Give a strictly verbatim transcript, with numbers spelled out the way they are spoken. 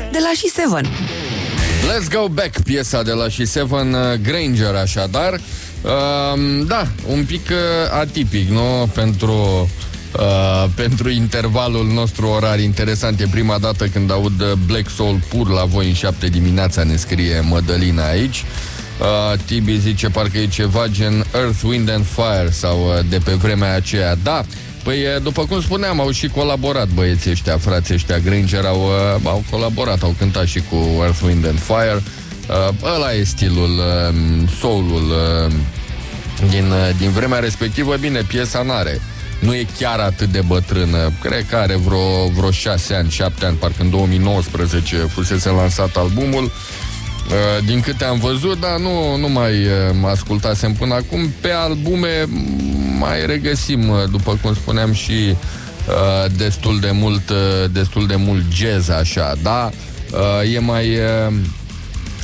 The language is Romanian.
de la She Seven. Let's Go Back, piesa de la She Seven, Granger, așadar. Uh, da, un pic uh, atipic, nu? Pentru, uh, pentru intervalul nostru orar. Interesant, e prima dată când aud Black Soul pur la voi în șapte dimineața, ne scrie Mădălina aici. uh, Tibi zice parcă e ceva gen Earth, Wind and Fire sau uh, de pe vremea aceea. Da, păi după cum spuneam, au și colaborat băieții ăștia, frații ăștia Granger au, uh, au colaborat, au cântat și cu Earth, Wind and Fire. uh, Ăla e stilul, uh, soul-ul uh, din, uh, din vremea respectivă. Bine, piesa n-are, nu e chiar atât de bătrână. Cred că are vreo, vreo șase ani, șapte ani, parcă în două mii nouăsprezece fusese lansat albumul. Din câte am văzut, dar nu, nu mai ascultasem până acum. Pe albume mai regăsim, după cum spuneam, și destul de mult, destul de mult jazz, așa, da? E mai,